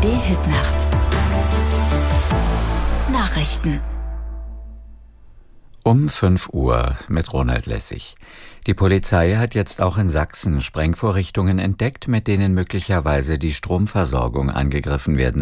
ARD-Hitnacht. Nachrichten. Um 5 Uhr mit Ronald Lessig. Die Polizei hat jetzt auch in Sachsen Sprengvorrichtungen entdeckt, mit denen möglicherweise die Stromversorgung angegriffen werden